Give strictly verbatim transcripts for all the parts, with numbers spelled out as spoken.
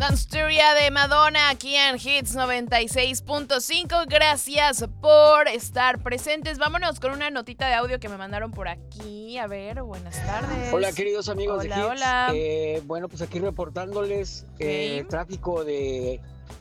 Consturia de Madonna aquí en Hits noventa y seis punto cinco. Gracias por estar presentes. Vámonos con una notita de audio que me mandaron por aquí. A ver, buenas tardes. Hola, queridos amigos hola, de Hits. Hola. Eh, bueno, pues aquí reportándoles okay. eh, tráfico de,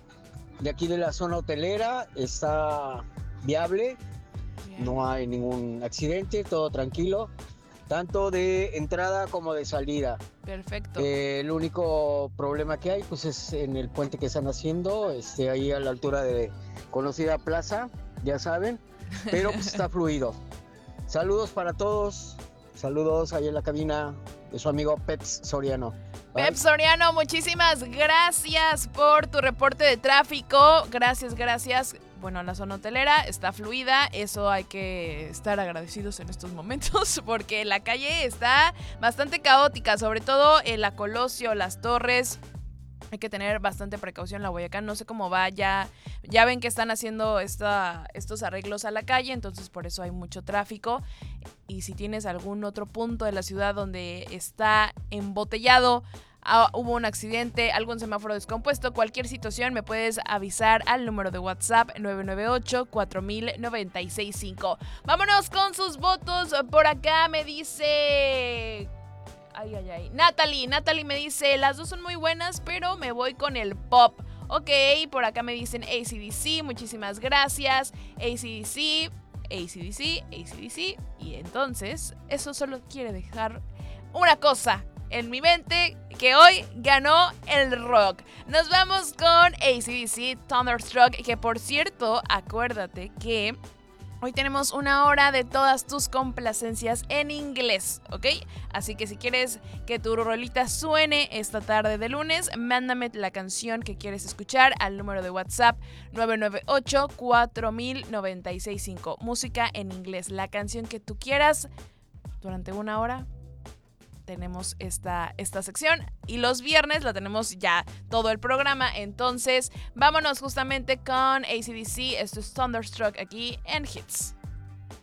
de aquí de la zona hotelera. Está viable. Bien. No hay ningún accidente, todo tranquilo. Tanto de entrada como de salida. Perfecto. Eh, el único problema que hay pues es en el puente que están haciendo, este, ahí a la altura de conocida plaza, ya saben, pero pues está fluido. Saludos para todos, saludos ahí en la cabina de su amigo Peps Soriano. Bye. Pep Soriano, muchísimas gracias por tu reporte de tráfico. Gracias, gracias. Bueno, la zona hotelera está fluida, eso hay que estar agradecidos en estos momentos porque la calle está bastante caótica, sobre todo en la Colosio, las Torres. Hay que tener bastante precaución en la Boyacá, no sé cómo va, ya, ya ven que están haciendo esta, estos arreglos a la calle, entonces por eso hay mucho tráfico. Y si tienes algún otro punto de la ciudad donde está embotellado, ah, hubo un accidente, algún semáforo descompuesto, cualquier situación, me puedes avisar al número de WhatsApp nueve nueve ocho, cuatro mil, noventa y seis cinco. Vámonos con sus votos. Por acá me dice... Ay, ay, ay. Natalie, Natalie me dice, las dos son muy buenas, pero me voy con el pop. Ok, por acá me dicen A C D C, muchísimas gracias. A C D C, A C D C, A C D C. Y entonces, eso solo quiere dejar una cosa en mi mente, que hoy ganó el rock. Nos vamos con A C D C, Thunderstruck, que por cierto, acuérdate que... hoy tenemos una hora de todas tus complacencias en inglés, ¿ok? Así que si quieres que tu rolita suene esta tarde de lunes, mándame la canción que quieres escuchar al número de WhatsApp nueve nueve ocho, cuatro mil, noventa y seis cinco. Música en inglés, la canción que tú quieras durante una hora. Tenemos esta, esta sección y los viernes la tenemos ya todo el programa. Entonces vámonos justamente con A C D C. Esto es Thunderstruck aquí en Hits.